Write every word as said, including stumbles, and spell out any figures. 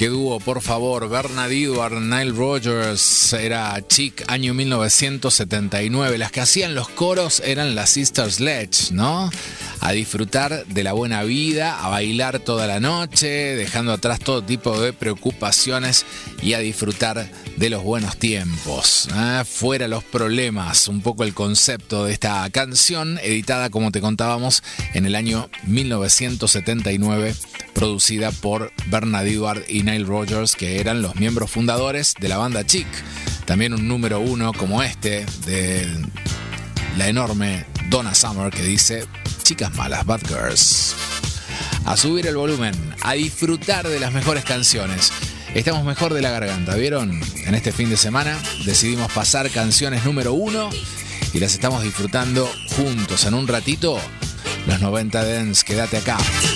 Qué dúo, por favor. Bernard Edwards, Nile Rodgers. Era Chic, año mil novecientos setenta y nueve. Las que hacían los coros eran las Sister Sledge, ¿no? A disfrutar de la buena vida, a bailar toda la noche, dejando atrás todo tipo de preocupaciones y a disfrutar de los buenos tiempos. ¿eh? Fuera los problemas, un poco el concepto de esta canción, editada, como te contábamos, en el año mil novecientos setenta y nueve, producida por Bernard Edwards y Nile Rodgers, que eran los miembros fundadores de la banda Chic. También un número uno como este de la enorme Donna Summer, que dice: chicas malas, bad girls. A subir el volumen, a disfrutar de las mejores canciones. Estamos mejor de la garganta, ¿vieron? En este fin de semana decidimos pasar canciones número uno y las estamos disfrutando juntos. En un ratito, los noventa Dance, quédate acá.